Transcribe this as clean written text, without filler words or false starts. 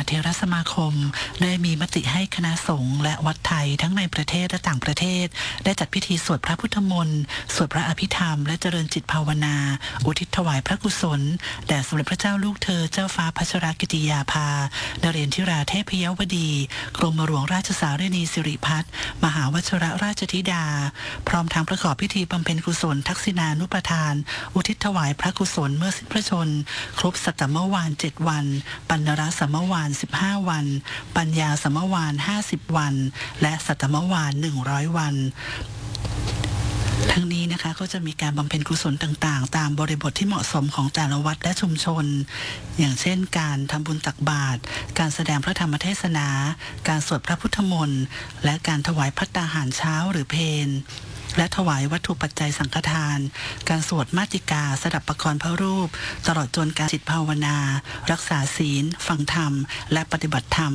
เถรสมาคมได้มีมติให้คณะสงฆ์และวัดไทยทั้งในประเทศและต่างประเทศได้จัดพิธีสวดพระพุทธมนต์สวดพระอภิธรรมและเจริญจิตภาวนาอุทิศถวายพระกุศลแด่สมเด็จพระเจ้าลูกเธอเจ้าฟ้าพัชรกิติยาภานเรศธิราเทพยวดีกรมหลวงราชสารินีสิริพัฒน์มหาวชิรราชธิดาพร้อมทั้งประกอบพิธีบำเพ็ญกุศลทักษิณานุปทานอุทิศถวายพระกุศลเมื่อสิ้นพระชนครบสัตตมวาน7 วันปัณรสัมมวาน15 วันปัญญาสัมมวาน50 วันและสัตตมวาน100 วันทั้งนี้นะคะก็จะมีการบำเพ็ญกุศลต่างๆตามบริบทที่เหมาะสมของแต่ละวัดและชุมชนอย่างเช่นการทำบุญตักบาตรการแสดงพระธรรมเทศนาการสวดพระพุทธมนต์และการถวายภัตตาหารเช้าหรือเพลและถวายวัตถุปัจจัยสังฆทานการสวดมาติกาสดับประกรณ์พระรูปตลอดจนการจิตภาวนารักษาศีลฟังธรรมและปฏิบัติธรรม